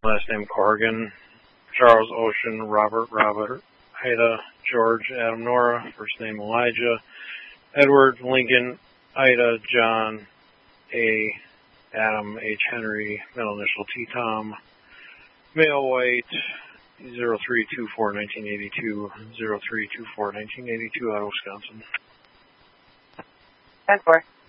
last name Corrigan, Charles Ocean, Robert, Ida, George, Adam, Nora, first name Elijah, Edward, Lincoln, Ida, John, A, Adam, H, Henry, middle initial T, Tom, male white, 0324-1982, 0324-1982 out of Wisconsin. 10-4.